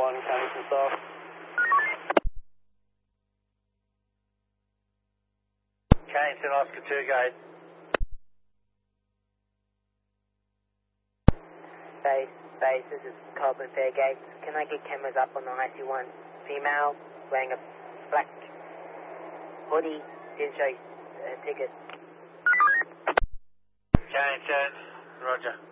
1, Carrington South. Carrington, Oscar 2, gate. Base, this is Coleman Fairgate. Can I get cameras up on the IC1? Female, wearing a black hoodie, didn't show a ticket. Carrington, Roger.